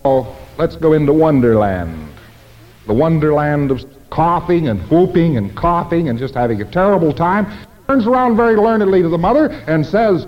Oh, let's go into Wonderland. The Wonderland of coughing and whooping and coughing and just having a terrible time. Turns around very learnedly to the mother and says,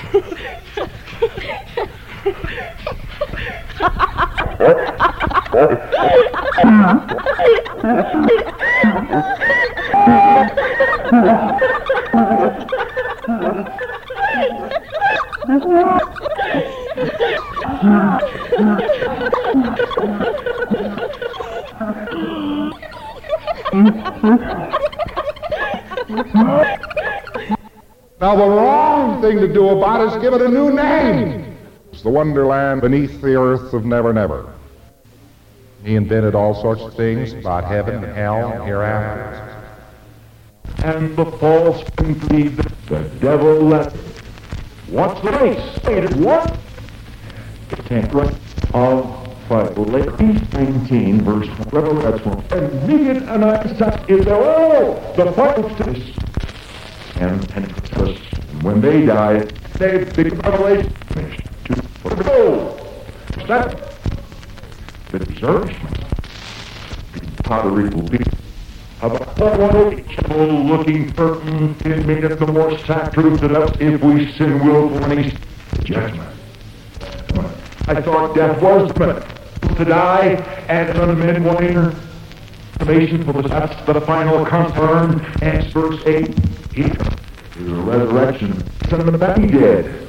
now the wrong thing to do about it is give it a new name. It's the Wonderland beneath the earth of Never Never. He invented all sorts of things about heaven and hell and hereafter. And the false conceive the devil left. What's the race? Stated what? The 10th of Philippians 19, verse 12. That's one. And million and I such is there all the Bible says. And when they died, they big revelation finished. To go. That the desertion. The pottery will be about looking for 10 minutes the more truth to us if we sin willfully. Judgment. I thought death was to die, and none of men will enter salvation, for that's the final confirmed. And verse 8, he is the resurrection. Son of the back, he dead.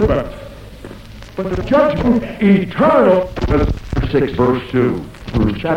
But the judgment eternal was 6 verse 2. Verse